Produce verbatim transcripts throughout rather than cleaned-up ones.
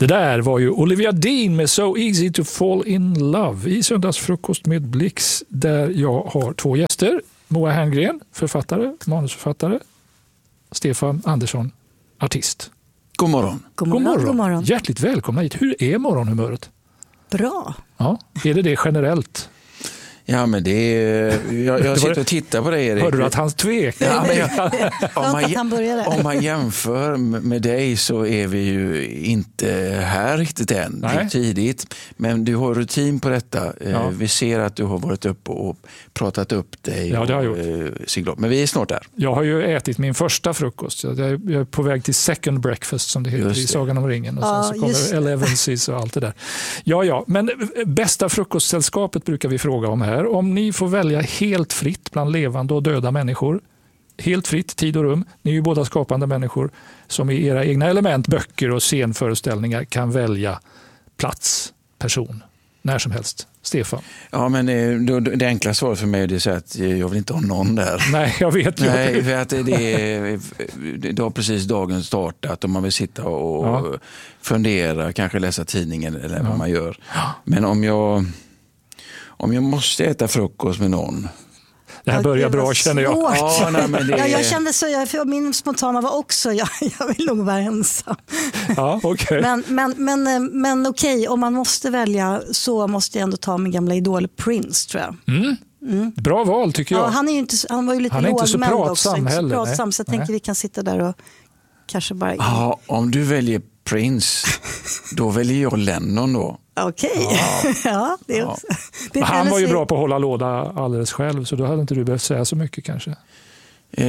Det där var ju Olivia Dean med So Easy to Fall in Love i Söndagsfrukost med Blix, där jag har två gäster. Moa Herngren, författare, manusförfattare. Stefan Andersson, artist. God morgon. God morgon. God morgon. God morgon. Hjärtligt välkomna hit. Hur är morgonhumöret? Bra. Ja, är det det generellt? Ja, men det är... Jag, jag sitter och tittar på dig, Erik. Hörde du att han tvekar? Ja, men jag, om, man, han började. om man jämför med dig så är vi ju inte här riktigt än. Det är tidigt. Men du har rutin på detta. Ja. Vi ser att du har varit upp och pratat upp dig. Ja, det har och, jag gjort. Men vi är snart där. Jag har ju ätit min första frukost. Jag är på väg till second breakfast som det heter det. I Sagan om ringen. Och ja, sen så kommer elevenses och allt det där. Ja, ja. Men bästa frukostsällskapet brukar vi fråga om här. Om ni får välja helt fritt bland levande och döda människor, helt fritt, tid och rum, ni är ju båda skapande människor som i era egna element, böcker och scenföreställningar kan välja plats, person, när som helst. Stefan? Ja, men det, det enkla svaret för mig är så att jag vill inte ha någon där. Nej, jag vet ju. Nej, för att det, är, det har precis dagen startat och man vill sitta och ja. fundera, kanske läsa tidningen eller ja. vad man gör. Men om jag Om jag måste äta frukost med någon. Det här börjar bra, känner jag. Ja, nej, men det... ja, jag kände så, jag, för min spontana var också, jag, jag vill nog vara ensam. Ja, okay. Men, men, men, men okej, om man måste välja så måste jag ändå ta min gamla idol Prince, tror jag. Mm. Mm. Bra val, tycker jag. Ja, han, är ju inte, han var ju lite lågmäld också. Han är inte så pratsam heller. Så, pratsam, så jag tänker vi kan sitta där och kanske bara... Ja, om du väljer Prince, då väljer jag Lennon då. Okej, okay. ja. ja, det är också. Det är han var ju bra på att hålla låda alldeles själv, så då hade inte du behövt säga så mycket kanske. Eh,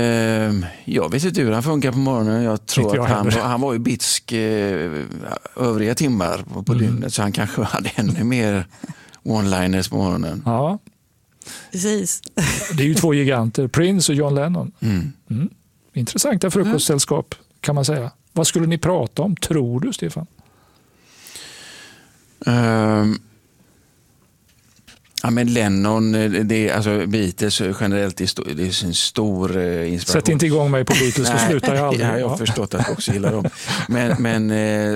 jag vet inte hur han funkar på morgonen. Jag tror jag att han, han var ju bitsk eh, övriga timmar på, på mm. dygnet, så han kanske hade ännu mer one-liners på morgonen. Ja, precis. Det är ju två giganter, Prince och John Lennon. Mm. Mm. Intressanta frukostsällskap kan man säga. Vad skulle ni prata om, tror du, Stefan? Um, ja, men Lennon, det är, alltså Beatles generellt, det är en stor uh, inspiration. Sätt inte igång mig på Beatles, så slutar jag aldrig. Ja, jag har förstått att jag också gillar dem. Men, men, uh,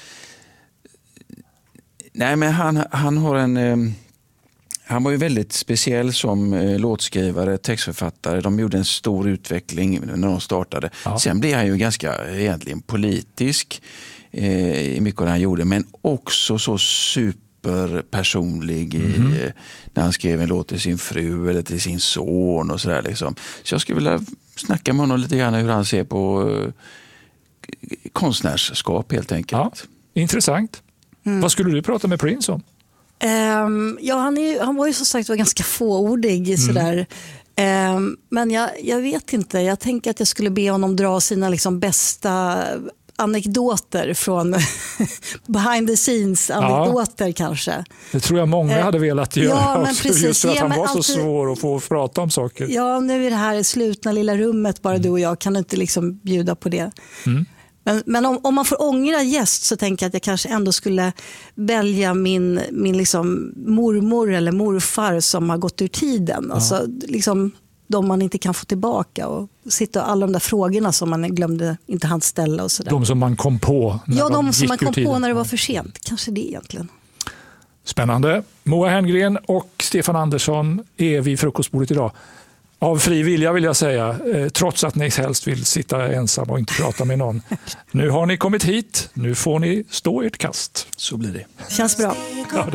nej, men han, han har en... Um, han var ju väldigt speciell som uh, låtskrivare, textförfattare. De gjorde en stor utveckling när de startade. Ja. Sen blev han ju ganska egentligen politisk i mycket av det han gjorde, men också så superpersonlig mm. i, när han skrev en låt till sin fru eller till sin son och sådär liksom. Så jag skulle vilja snacka med honom lite grann hur han ser på uh, konstnärskap helt enkelt. Ja, intressant. Mm. Vad skulle du prata med Prince om? Um, ja, han, är, han var ju som sagt var ganska fåordig mm. sådär. Um, men jag, jag vet inte, jag tänker att jag skulle be honom dra sina liksom bästa anekdoter från behind the scenes anekdoter ja, kanske. Det tror jag många eh, hade velat göra ja, men också, precis, just för att han var alltid, så svår att få prata om saker. Ja, nu är det här slutna lilla rummet, bara mm. du och jag kan inte liksom bjuda på det. Mm. Men, men om, om man får ångra gäst så tänker jag att jag kanske ändå skulle välja min, min liksom mormor eller morfar som har gått ur tiden. Ja. Alltså liksom de man inte kan få tillbaka och sitta och alla de där frågorna som man glömde inte hann ställa och sådär. De som man kom på när Ja, de, de som man kom tiden. på när det var för sent. Kanske det egentligen. Spännande. Moa Herngren och Stefan Andersson är vid frukostbordet idag. Av fri vilja vill jag säga, eh, trots att ni helst vill sitta ensam och inte prata med någon. Nu har ni kommit hit, nu får ni stå ert kast. Så blir det. Känns bra. Ja,